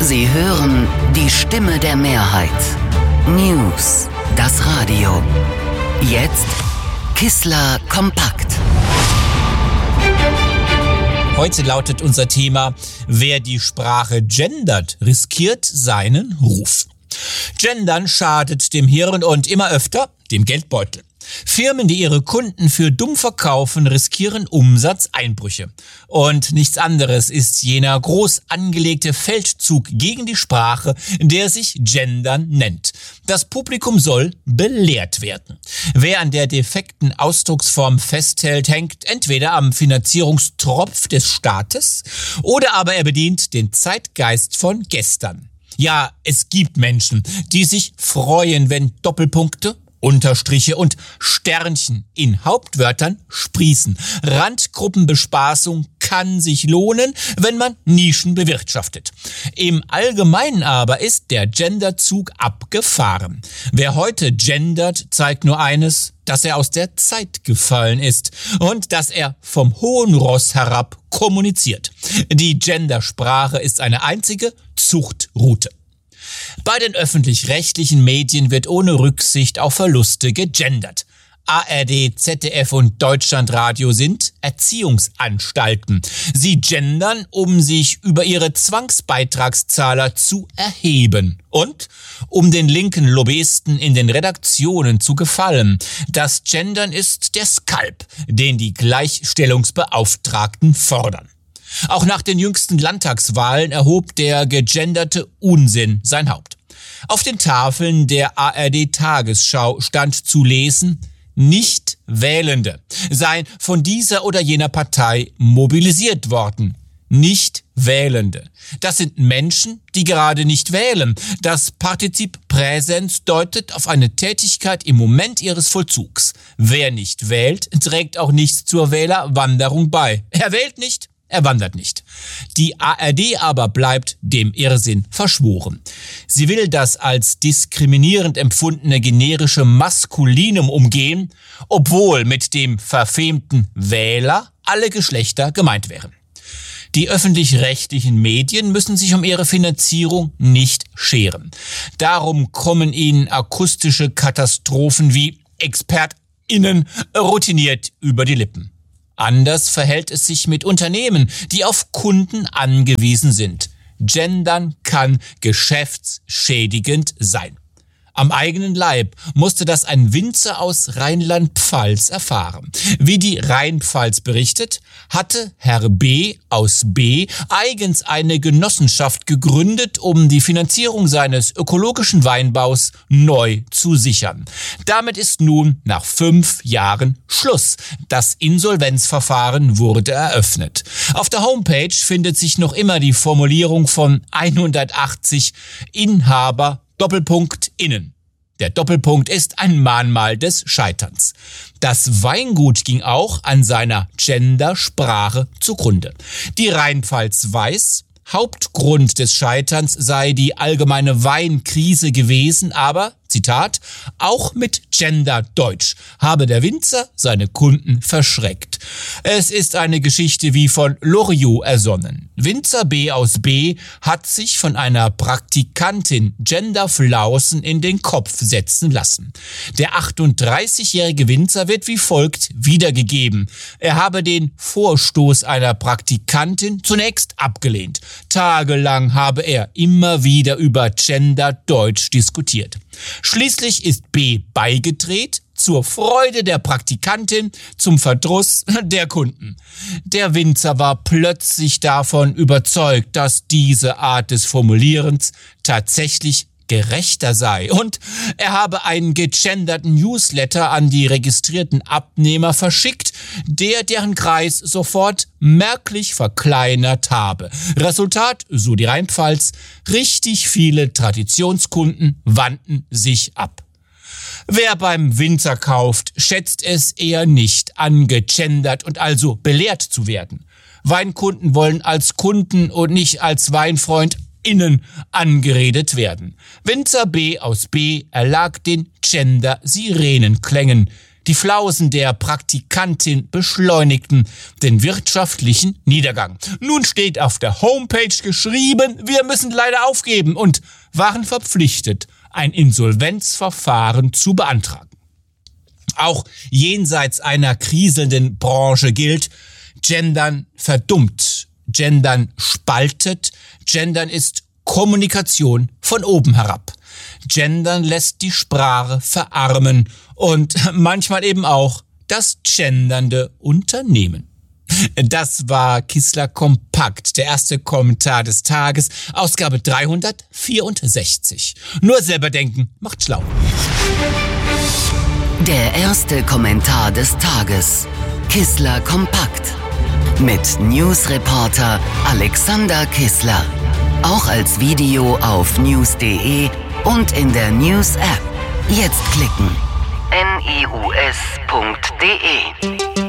Sie hören die Stimme der Mehrheit. News, das Radio. Jetzt Kissler kompakt. Heute lautet unser Thema: Wer die Sprache gendert, riskiert seinen Ruf. Gendern schadet dem Hirn und immer öfter dem Geldbeutel. Firmen, die ihre Kunden für dumm verkaufen, riskieren Umsatzeinbrüche. Und nichts anderes ist jener groß angelegte Feldzug gegen die Sprache, der sich Gendern nennt. Das Publikum soll belehrt werden. Wer an der defekten Ausdrucksform festhält, hängt entweder am Finanzierungstropf des Staates oder aber er bedient den Zeitgeist von gestern. Ja, es gibt Menschen, die sich freuen, wenn Doppelpunkte, Unterstriche und Sternchen in Hauptwörtern sprießen. Randgruppenbespaßung kann sich lohnen, wenn man Nischen bewirtschaftet. Im Allgemeinen aber ist der Genderzug abgefahren. Wer heute gendert, zeigt nur eines: dass er aus der Zeit gefallen ist und dass er vom hohen Ross herab kommuniziert. Die Gendersprache ist eine einzige Zuchtroute. Bei den öffentlich-rechtlichen Medien wird ohne Rücksicht auf Verluste gegendert. ARD, ZDF und Deutschlandradio sind Erziehungsanstalten. Sie gendern, um sich über ihre Zwangsbeitragszahler zu erheben und um den linken Lobbyisten in den Redaktionen zu gefallen. Das Gendern ist der Skalp, den die Gleichstellungsbeauftragten fordern. Auch nach den jüngsten Landtagswahlen erhob der gegenderte Unsinn sein Haupt. Auf den Tafeln der ARD-Tagesschau stand zu lesen: Nicht-Wählende seien von dieser oder jener Partei mobilisiert worden. Nicht-Wählende. Das sind Menschen, die gerade nicht wählen. Das Partizip Präsens deutet auf eine Tätigkeit im Moment ihres Vollzugs. Wer nicht wählt, trägt auch nichts zur Wählerwanderung bei. Er wählt nicht, er wandert nicht. Die ARD aber bleibt dem Irrsinn verschworen. Sie will das als diskriminierend empfundene generische Maskulinum umgehen, obwohl mit dem verfemten Wähler alle Geschlechter gemeint wären. Die öffentlich-rechtlichen Medien müssen sich um ihre Finanzierung nicht scheren. Darum kommen ihnen akustische Katastrophen wie ExpertInnen routiniert über die Lippen. Anders verhält es sich mit Unternehmen, die auf Kunden angewiesen sind. Gendern kann geschäftsschädigend sein. Am eigenen Leib musste das ein Winzer aus Rheinland-Pfalz erfahren. Wie die Rheinpfalz berichtet, hatte Herr B. aus B. eigens eine Genossenschaft gegründet, um die Finanzierung seines ökologischen Weinbaus neu zu sichern. Damit ist nun nach 5 Jahren Schluss. Das Insolvenzverfahren wurde eröffnet. Auf der Homepage findet sich noch immer die Formulierung von 180 Inhaber Doppelpunkt-Innen. Der Doppelpunkt ist ein Mahnmal des Scheiterns. Das Weingut ging auch an seiner Gendersprache zugrunde. Die Rheinpfalz weiß, Hauptgrund des Scheiterns sei die allgemeine Weinkrise gewesen, aber, Zitat, auch mit Genderdeutsch habe der Winzer seine Kunden verschreckt. Es ist eine Geschichte wie von Loriot ersonnen. Winzer B. aus B. hat sich von einer Praktikantin Genderflausen in den Kopf setzen lassen. Der 38-jährige Winzer wird wie folgt wiedergegeben: Er habe den Vorstoß einer Praktikantin zunächst abgelehnt. Tagelang habe er immer wieder über Genderdeutsch diskutiert. Schließlich ist B. beigedreht, zur Freude der Praktikantin, zum Verdruss der Kunden. Der Winzer war plötzlich davon überzeugt, dass diese Art des Formulierens tatsächlich gerechter sei und er habe einen gegenderten Newsletter an die registrierten Abnehmer verschickt, deren Kreis sofort merklich verkleinert habe. Resultat, so die Rheinpfalz: richtig viele Traditionskunden wandten sich ab. Wer beim Winzer kauft, schätzt es eher nicht, angegendert und also belehrt zu werden. Weinkunden wollen als Kunden und nicht als WeinfreundInnen angeredet werden. Winzer B. aus B. erlag den Gender-Sirenenklängen. Die Flausen der Praktikantin beschleunigten den wirtschaftlichen Niedergang. Nun steht auf der Homepage geschrieben, wir müssen leider aufgeben und waren verpflichtet, ein Insolvenzverfahren zu beantragen. Auch jenseits einer kriselnden Branche gilt, Gendern verdummt, Gendern spaltet, Gendern ist Kommunikation von oben herab. Gendern lässt die Sprache verarmen und manchmal eben auch das gendernde Unternehmen. Das war Kissler Kompakt, der erste Kommentar des Tages, Ausgabe 364. Nur selber denken macht schlau. Der erste Kommentar des Tages. Kissler Kompakt. Mit Newsreporter Alexander Kissler. Auch als Video auf news.de und in der News-App. Jetzt klicken. news.de